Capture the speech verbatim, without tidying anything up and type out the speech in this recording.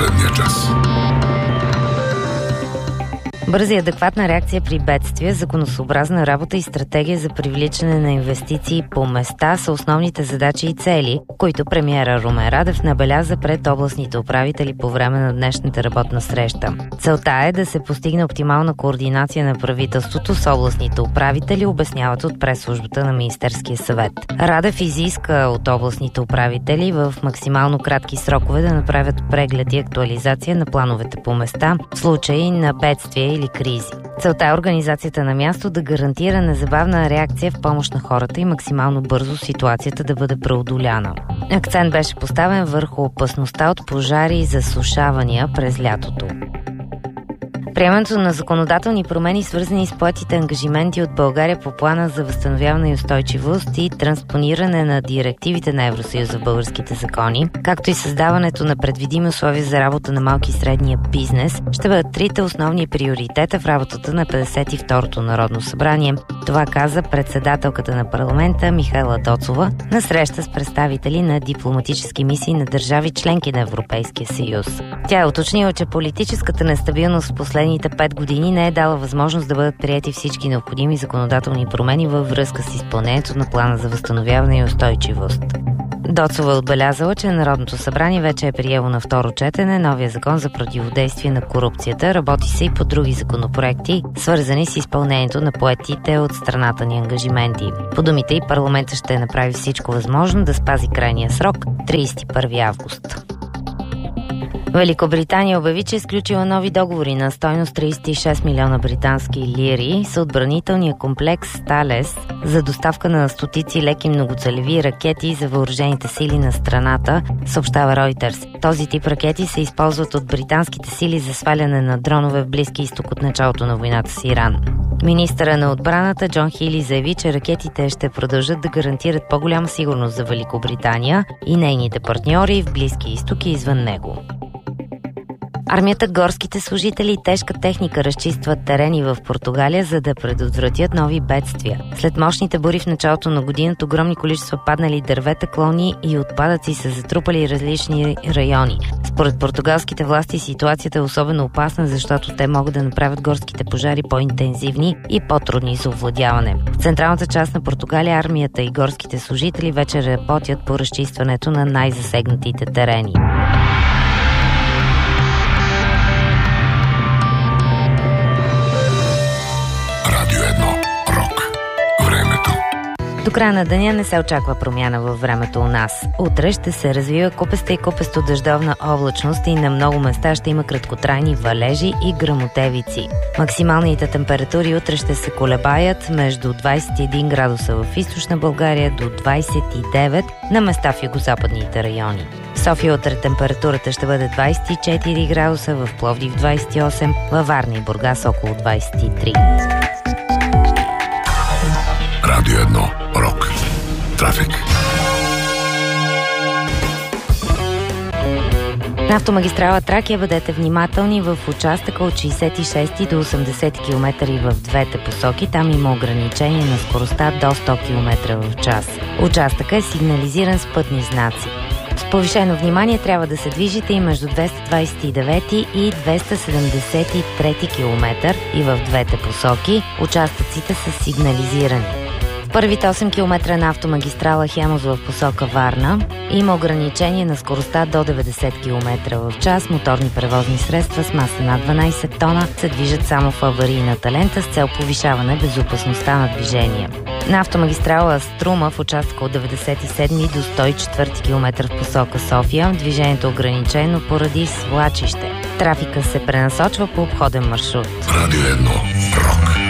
последния час. Бърза и адекватна реакция при бедствия, законосъобразна работа и стратегия за привличане на инвестиции по места са основните задачи и цели, които премиера Румен Радев набеляза пред областните управители по време на днешната работна среща. Целта е да се постигне оптимална координация на правителството с областните управители, обясняват от пресслужбата на Министерския съвет. Радев изиска от областните управители в максимално кратки срокове да направят преглед и актуализация на плановете по места в случай на бедствия или кризи. Целта е организацията на място да гарантира незабавна реакция в помощ на хората и максимално бързо ситуацията да бъде преодоляна. Акцент беше поставен върху опасността от пожари и засушавания през лятото. Приемането на законодателни промени, свързани с поетите ангажименти от България по плана за възстановяване и устойчивост и транспониране на директивите на Евросъюза в българските закони, както и създаването на предвидими условия за работа на малки и средния бизнес, ще бъдат трите основни приоритета в работата на петдесет и второто Народно събрание. Това каза председателката на парламента Михаела Доцова на среща с представители на дипломатически мисии на държави членки на Европейския съюз. Тя е уточнила, че политическата нестабилност в последните пет години не е дала възможност да бъдат приети всички необходими законодателни промени във връзка с изпълнението на плана за възстановяване и устойчивост. Доцова отбелязала, че Народното събрание вече е приело на второ четене новия закон за противодействие на корупцията. Работи се и по други законопроекти, свързани с изпълнението на поетите от страната ни ангажименти. По думите и парламентът ще направи всичко възможно да спази крайния срок тридесет и първи август. Великобритания обяви, че е сключила нови договори на стойност тридесет и шест милиона британски лири с отбранителния комплекс Сталес за доставка на стотици леки многоцелеви ракети за въоръжените сили на страната, съобщава Reuters. Този тип ракети се използват от британските сили за сваляне на дронове в Близки изток от началото на войната с Иран. Министъра на отбраната Джон Хили заяви, че ракетите ще продължат да гарантират по-голяма сигурност за Великобритания и нейните партньори в Близки изток и извън него. Армията, горските служители и тежка техника разчистват терени в Португалия, за да предотвратят нови бедствия. След мощните бури в началото на годината, огромни количества паднали дървета, клони и отпадъци са затрупали различни райони. Според португалските власти ситуацията е особено опасна, защото те могат да направят горските пожари по-интензивни и по-трудни за овладяване. В централната част на Португалия армията и горските служители вече работят по разчистването на най-засегнатите терени. До края на деня не се очаква промяна във времето у нас. Утре ще се развива купеста и купесто дъждовна облачност и на много места ще има краткотрайни валежи и гръмотевици. Максималните температури утре ще се колебаят между двадесет и един градуса в източна България до двадесет и девет на места в югозападните райони. В София утре температурата ще бъде двадесет и четири градуса, в Пловдив двадесет и осем, във Варна и Бургас около двадесет и три. Радио едно Рок. Трафик. На автомагистрала Тракия бъдете внимателни в участъка от шейсет и шести до осемдесети километра в двете посоки. Там има ограничение на скоростта до сто километра в час. Участъкът е сигнализиран с пътни знаци. С повишено внимание трябва да се движите и между двеста двадесет и девети и двеста седемдесет и трети километър и в двете посоки. Участъците са сигнализирани. В първите осем километра на автомагистрала Хемус в посока Варна има ограничение на скоростта до деветдесет километра в час. Моторни превозни средства с маса над дванадесет тона се движат само в аварийната лента с цел повишаване безопасността на движение. На автомагистрала Струма в участъка от деветдесет и седми до сто и четвърти километър в посока София движението е ограничено поради свлачище. Трафика се пренасочва по обходен маршрут. Радио едно Рок.